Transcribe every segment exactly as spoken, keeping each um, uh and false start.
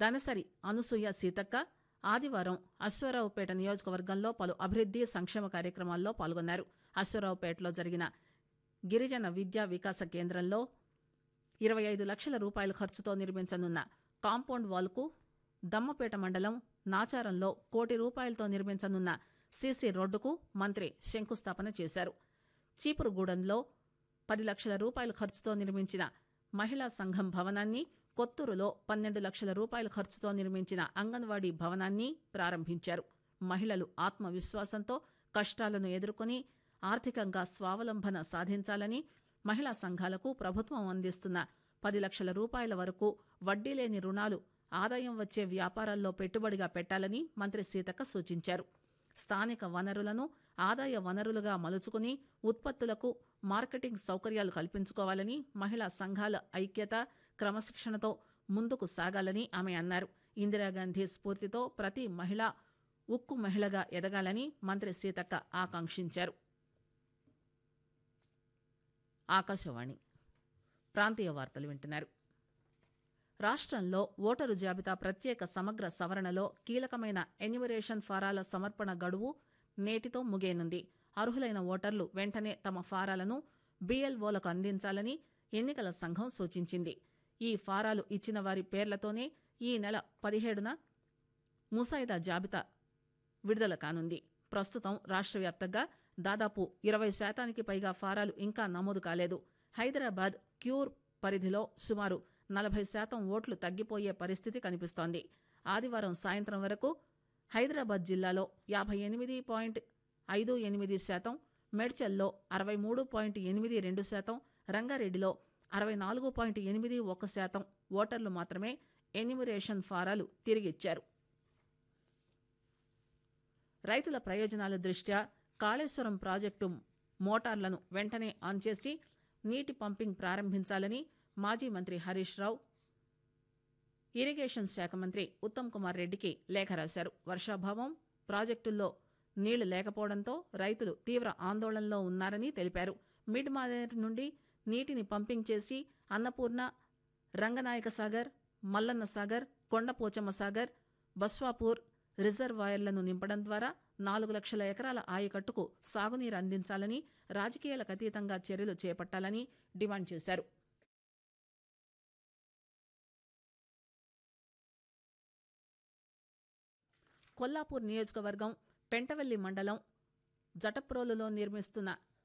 దనసరి అనసూయ సీతక్క ఆదివారం అశ్వారావుపేట నియోజకవర్గంలో పలు అభివృద్ది సంక్షేమ కార్యక్రమాల్లో పాల్గొన్నారు. అశ్వారావుపేటలో జరిగిన గిరిజన విద్యా వికాస కేంద్రంలో ఇరవై ఐదు లక్షల రూపాయల ఖర్చుతో నిర్మించనున్న కాంపౌండ్ వాల్కు, దమ్మపేట మండలం నాచారంలో కోటి రూపాయలతో నిర్మించనున్న సీసీ రోడ్డుకు మంత్రి శంకుస్థాపన చేశారు. చీపురుగూడెంలో పది లక్షల రూపాయల ఖర్చుతో నిర్మించిన మహిళా సంఘం భవనాన్ని, కొత్తూరులో పన్నెండు లక్షల రూపాయల ఖర్చుతో నిర్మించిన అంగన్వాడీ భవనాన్ని ప్రారంభించారు. మహిళలు ఆత్మవిశ్వాసంతో కష్టాలను ఎదుర్కొని ఆర్థికంగా స్వావలంబన సాధించాలని, మహిళా సంఘాలకు ప్రభుత్వం అందిస్తున్న పది లక్షల రూపాయల వరకు వడ్డీ లేని రుణాలు ఆదాయం వచ్చే వ్యాపారాల్లో పెట్టుబడిగా పెట్టాలని మంత్రి సీతక్క సూచించారు. స్థానిక వనరులను ఆదాయ వనరులుగా మలుచుకుని ఉత్పత్తులకు మార్కెటింగ్ సౌకర్యాలు కల్పించుకోవాలని, మహిళా సంఘాల ఐక్యత, క్రమశిక్షణతో ముందుకు సాగాలని ఆమె అన్నారు. ఇందిరాగాంధీ స్ఫూర్తితో ప్రతి మహిళ ఉక్కు మహిళగా ఎదగాలని మంత్రి సీతక్క ఆకాంక్షించారు. ఆకాశవాణి ప్రాంతీయ వార్తలు వింటున్నారు. రాష్ట్రంలో ఓటరు జాబితా ప్రత్యేక సమగ్ర సవరణలో కీలకమైన ఎన్యూమరేషన్ ఫారాల సమర్పణ గడువు నేటితో ముగియనుంది. అర్హులైన ఓటర్లు వెంటనే తమ ఫారాలను బీఎల్ఓలకు అందించాలని ఎన్నికల సంఘం సూచించింది. ఈ ఫారాలు ఇచ్చిన వారి పేర్లతోనే ఈ నెల పదిహేడున ముసాయిదా జాబితా విడుదల కానుంది. ప్రస్తుతం రాష్ట్ర వ్యాప్తంగా దాదాపు ఇరవై శాతానికి పైగా ఫారాలు ఇంకా నమోదు కాలేదు. హైదరాబాద్ క్యూర్ పరిధిలో సుమారు నలభై శాతం ఓట్లు తగ్గిపోయే పరిస్థితి కనిపిస్తోంది. ఆదివారం సాయంత్రం వరకు హైదరాబాద్ జిల్లాలో యాభై ఎనిమిది పాయింట్ ఐదు ఎనిమిది శాతం, మేడ్చల్లో అరవై మూడు పాయింట్ ఎనిమిది రెండు శాతం, రంగారెడ్డిలో అరవై నాలుగు పాయింట్ ఎనిమిది ఒక శాతం ఓటర్లు మాత్రమే ఎన్యూమరేషన్ ఫారాలు తిరిగిచ్చారు. రైతుల ప్రయోజనాల దృష్ట్యా కాళేశ్వరం ప్రాజెక్టు మోటార్లను వెంటనే ఆన్ చేసి నీటి పంపింగ్ ప్రారంభించాలని మాజీ మంత్రి హరీష్ రావు ఇరిగేషన్ శాఖ మంత్రి ఉత్తమ్ కుమార్ రెడ్డికి లేఖ రాశారు. వర్షాభావం, ప్రాజెక్టుల్లో నీళ్లు లేకపోవడంతో రైతులు తీవ్ర ఆందోళనలో ఉన్నారని తెలిపారు. మిడ్ మానేరు నుండి నీటిని పంపింగ్ చేసి అన్నపూర్ణ, రంగనాయక సాగర్, మల్లన్న సాగర్, కొండపోచమ్మ సాగర్, బస్వాపూర్ రిజర్వాయర్లను నింపడం ద్వారా నాలుగు లక్షల ఎకరాల ఆయకట్టుకు సాగునీరు అందించాలని, రాజకీయాలకు అతీతంగా చర్యలు చేపట్టాలని డిమాండ్ చేశారు. కొల్లాపూర్ నియోజకవర్గం పెంటవెల్లి మండలం జటప్రోలులో నిర్మిస్తున్న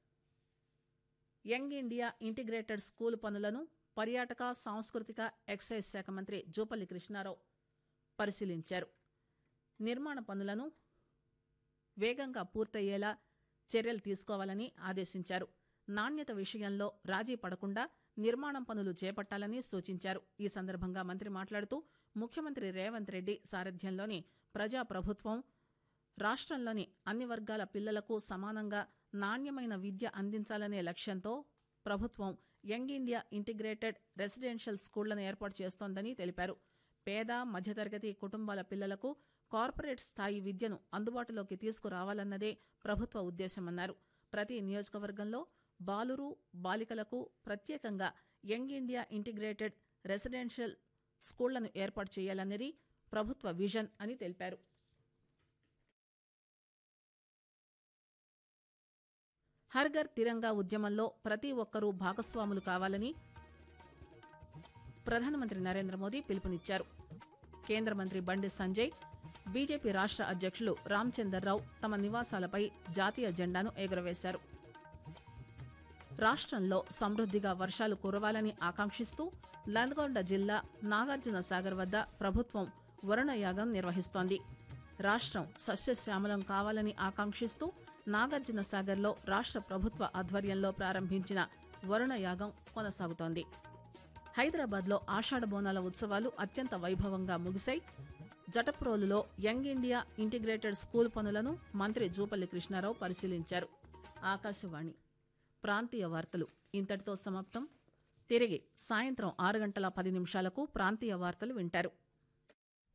యంగ్ ఇండియా ఇంటిగ్రేటెడ్ స్కూల్ పనులను పర్యాటక, సాంస్కృతిక, ఎక్సైజ్ శాఖ మంత్రి జూపల్లి కృష్ణారావు పరిశీలించారు. నిర్మాణ పనులను వేగంగా పూర్తయ్యేలా చర్యలు తీసుకోవాలని ఆదేశించారు. నాణ్యత విషయంలో రాజీ పడకుండా నిర్మాణం పనులు చేపట్టాలని సూచించారు. ఈ సందర్భంగా మంత్రి మాట్లాడుతూ ముఖ్యమంత్రి రేవంత్ రెడ్డి సారథ్యంలోని ప్రజాప్రభుత్వం రాష్ట్రంలోని అన్ని వర్గాల పిల్లలకు సమానంగా నాణ్యమైన విద్య అందించాలనే లక్ష్యంతో ప్రభుత్వం యంగ్ ఇండియా ఇంటిగ్రేటెడ్ రెసిడెన్షియల్ స్కూళ్లను ఏర్పాటు చేస్తోందని తెలిపారు. పేద, మధ్యతరగతి కుటుంబాల పిల్లలకు కార్పొరేట్ స్థాయి విద్యను అందుబాటులోకి తీసుకురావాలన్నదే ప్రభుత్వ ఉద్దేశమన్నారు. ప్రతి నియోజకవర్గంలో బాలురు, బాలికలకు ప్రత్యేకంగా యంగ్ ఇండియా ఇంటిగ్రేటెడ్ రెసిడెన్షియల్ స్కూళ్లను ఏర్పాటు చేయాలన్నది ప్రభుత్వ విజన్ అని తెలిపారు. హర్ఘర్ తిరంగా ఉద్యమంలో ప్రతి ఒక్కరూ భాగస్వాములు కావాలని ప్రధానమంత్రి నరేంద్ర మోదీ పిలుపునిచ్చారు. కేంద్ర మంత్రి బండి సంజయ్, బీజేపీ రాష్ట్ర అధ్యక్షులు రామచందర్రావు తమ నివాసాలపై జాతీయ జెండాను ఎగురవేశారు. రాష్ట్రంలో సమృద్దిగా వర్షాలు కురవాలని ఆకాంక్షిస్తూ నల్గొండ జిల్లా నాగార్జున సాగర్ వద్ద ప్రభుత్వం వరుణయాగం నిర్వహిస్తోంది. రాష్ట్రం సస్యశ్యామలం కావాలని ఆకాంక్షిస్తూ నాగార్జున సాగర్లో రాష్ట్ర ప్రభుత్వ ఆధ్వర్యంలో ప్రారంభించిన వరుణయాగం కొనసాగుతోంది. హైదరాబాద్లో ఆషాఢ బోనాల ఉత్సవాలు అత్యంత వైభవంగా ముగిశాయి. జటప్రోలులో యంగ్ ఇండియా ఇంటిగ్రేటెడ్ స్కూల్ పనులను మంత్రి జూపల్లి కృష్ణారావు పరిశీలించారు. ఆకాశవాణి ప్రాంతీయ వార్తలు ఇంతటితో సమాప్తం. తిరిగి సాయంత్రం ఆరు గంటల పది నిమిషాలకు ప్రాంతీయ వార్తలు వింటారు.